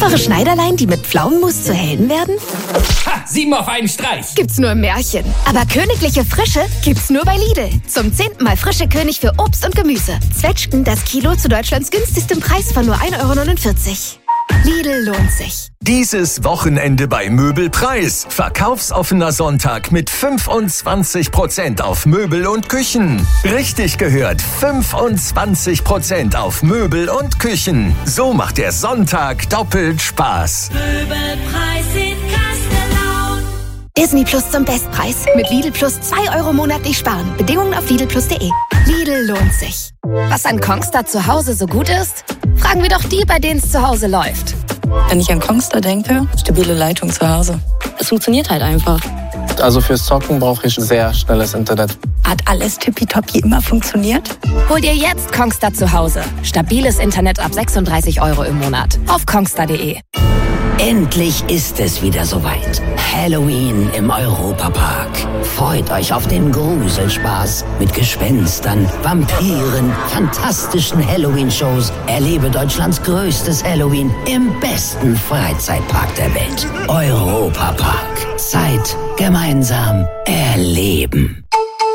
Tapfere Schneiderlein, die mit Pflaumenmus zu Helden werden? Ha, 7 auf einen Streich. Gibt's nur im Märchen. Aber königliche Frische gibt's nur bei Lidl. Zum 10. Mal frische König für Obst und Gemüse. Zwetschgen das Kilo zu Deutschlands günstigstem Preis von nur 1,49 €. Lidl lohnt sich. Dieses Wochenende bei Möbelpreis. Verkaufsoffener Sonntag mit 25% auf Möbel und Küchen. Richtig gehört, 25% auf Möbel und Küchen. So macht der Sonntag doppelt Spaß. Möbelpreis in Kastellaun. Disney Plus zum Bestpreis. Mit Lidl Plus 2 € monatlich sparen. Bedingungen auf lidlplus.de. Lidl lohnt sich. Was an Kongstar zu Hause so gut ist? Fragen wir doch die, bei denen es zu Hause läuft. Wenn ich an Kongstar denke, stabile Leitung zu Hause. Es funktioniert halt einfach. Also fürs Zocken brauche ich sehr schnelles Internet. Hat alles tippitoppi immer funktioniert? Hol dir jetzt Kongstar zu Hause. Stabiles Internet ab 36 € im Monat. Auf kongstar.de. Endlich ist es wieder soweit. Halloween im Europapark. Freut euch auf den Gruselspaß mit Gespenstern, Vampiren, fantastischen Halloween-Shows. Erlebe Deutschlands größtes Halloween im besten Freizeitpark der Welt. Europapark. Zeit gemeinsam erleben.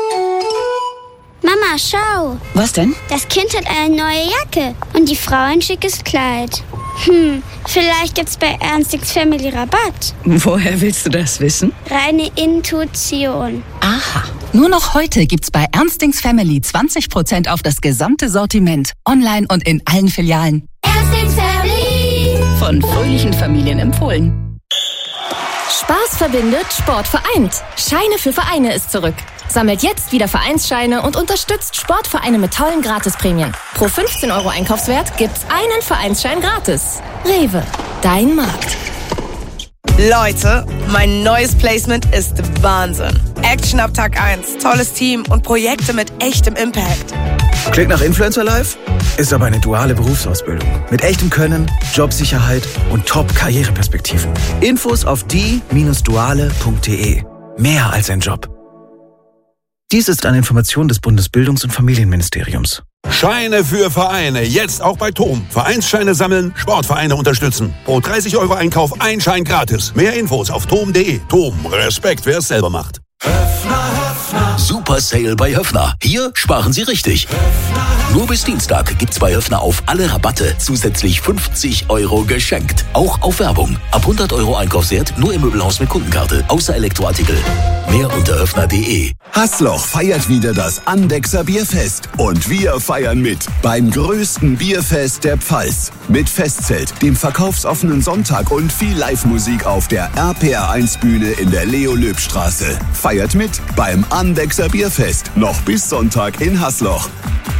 Mama, schau. Was denn? Das Kind hat eine neue Jacke und die Frau ein schickes Kleid. Vielleicht gibt's bei Ernstings Family Rabatt. Woher willst du das wissen? Reine Intuition. Aha. Nur noch heute gibt's bei Ernstings Family 20% auf das gesamte Sortiment. Online und in allen Filialen. Ernstings Family. Von fröhlichen Familien empfohlen. Spaß verbindet, Sport vereint. Scheine für Vereine ist zurück. Sammelt jetzt wieder Vereinsscheine und unterstützt Sportvereine mit tollen Gratisprämien. Pro 15 € Einkaufswert gibt's einen Vereinsschein gratis. Rewe, dein Markt. Leute, mein neues Placement ist Wahnsinn. Action ab Tag 1, tolles Team und Projekte mit echtem Impact. Klingt nach Influencer Life? Ist aber eine duale Berufsausbildung. Mit echtem Können, Jobsicherheit und Top-Karriereperspektiven. Infos auf die-duale.de. Mehr als ein Job. Dies ist eine Information des Bundesbildungs- und Familienministeriums. Scheine für Vereine. Jetzt auch bei TOM. Vereinsscheine sammeln, Sportvereine unterstützen. Pro 30 € Einkauf ein Schein gratis. Mehr Infos auf tom.de. TOM. Respekt, wer es selber macht. Super Sale bei Höffner. Hier sparen Sie richtig. Nur bis Dienstag gibt's bei Höffner auf alle Rabatte zusätzlich 50 € geschenkt. Auch auf Werbung. Ab 100 € Einkaufswert nur im Möbelhaus mit Kundenkarte. Außer Elektroartikel. Mehr unter höffner.de. Haßloch feiert wieder das Andechser Bierfest. Und wir feiern mit beim größten Bierfest der Pfalz. Mit Festzelt, dem verkaufsoffenen Sonntag und viel Live-Musik auf der RPR1-Bühne in der Leo-Löb-Straße. Feiert mit beim Andechser Bierfest. Noch bis Sonntag in Haßloch.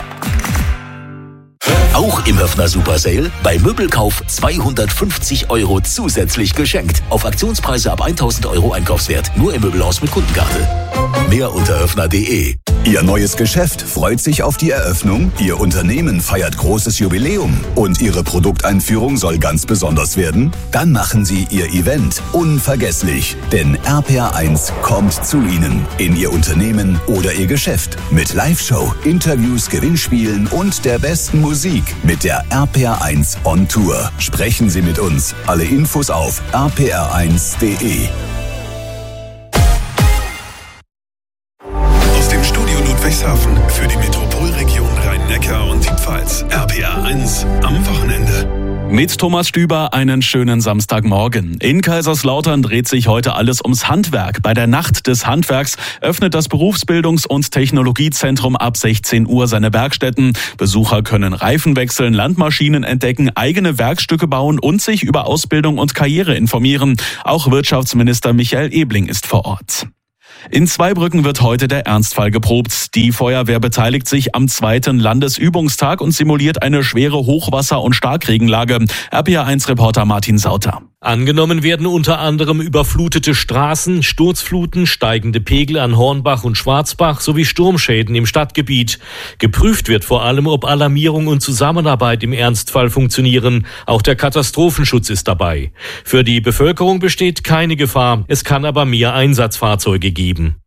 Auch im Höffner Super Sale bei Möbelkauf 250 € zusätzlich geschenkt. Auf Aktionspreise ab 1000 € Einkaufswert. Nur im Möbelhaus mit Kundenkarte. Mehr unter höffner.de. Ihr neues Geschäft freut sich auf die Eröffnung, Ihr Unternehmen feiert großes Jubiläum und Ihre Produkteinführung soll ganz besonders werden? Dann machen Sie Ihr Event unvergesslich, denn RPR1 kommt zu Ihnen in Ihr Unternehmen oder Ihr Geschäft mit Live-Show, Interviews, Gewinnspielen und der besten Musik mit der RPR1 on Tour. Sprechen Sie mit uns. Alle Infos auf rpr1.de. Ludwigshafen für die Metropolregion Rhein-Neckar und die Pfalz. RPR1 am Wochenende. Mit Thomas Stüber einen schönen Samstagmorgen. In Kaiserslautern dreht sich heute alles ums Handwerk. Bei der Nacht des Handwerks öffnet das Berufsbildungs- und Technologiezentrum ab 16 Uhr seine Werkstätten. Besucher können Reifen wechseln, Landmaschinen entdecken, eigene Werkstücke bauen und sich über Ausbildung und Karriere informieren. Auch Wirtschaftsminister Michael Ebling ist vor Ort. In Zweibrücken wird heute der Ernstfall geprobt. Die Feuerwehr beteiligt sich am 2. Landesübungstag und simuliert eine schwere Hochwasser- und Starkregenlage. RPR1-Reporter Martin Sauter. Angenommen werden unter anderem überflutete Straßen, Sturzfluten, steigende Pegel an Hornbach und Schwarzbach sowie Sturmschäden im Stadtgebiet. Geprüft wird vor allem, ob Alarmierung und Zusammenarbeit im Ernstfall funktionieren. Auch der Katastrophenschutz ist dabei. Für die Bevölkerung besteht keine Gefahr. Es kann aber mehr Einsatzfahrzeuge geben.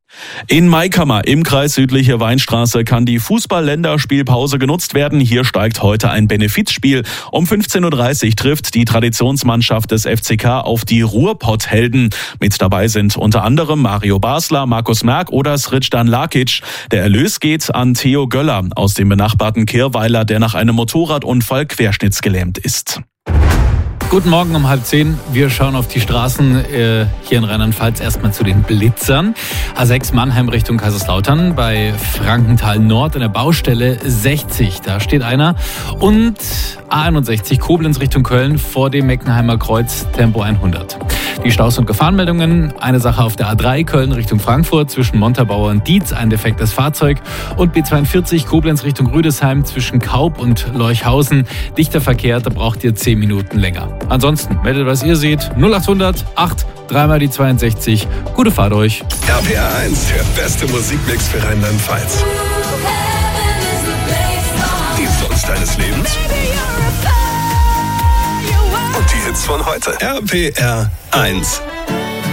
In Maikammer im Kreis Südliche Weinstraße kann die Fußball-Länderspielpause genutzt werden. Hier steigt heute ein Benefizspiel. Um 15.30 Uhr trifft die Traditionsmannschaft des FCK auf die Ruhrpott-Helden. Mit dabei sind unter anderem Mario Basler, Markus Merck oder Srdjan Lakic. Der Erlös geht an Theo Göller aus dem benachbarten Kirweiler, der nach einem Motorradunfall querschnittsgelähmt ist. Guten Morgen um 9:30. Wir schauen auf die Straßen hier in Rheinland-Pfalz. Erstmal zu den Blitzern. A6 Mannheim Richtung Kaiserslautern bei Frankenthal Nord an der Baustelle 60. Da steht einer. Und A61 Koblenz Richtung Köln vor dem Meckenheimer Kreuz Tempo 100. Die Staus- und Gefahrenmeldungen. Eine Sache auf der A3 Köln Richtung Frankfurt zwischen Montabaur und Dietz. Ein defektes Fahrzeug. Und B42 Koblenz Richtung Rüdesheim zwischen Kaub und Leuchhausen. Dichter Verkehr, da braucht ihr 10 Minuten länger. Ansonsten meldet, was ihr seht. 0800 8 3 mal die 62. Gute Fahrt euch. RPR 1, der beste Musikmix für Rheinland-Pfalz. Die Songs deines Lebens. Und die Hits von heute. RPR 1.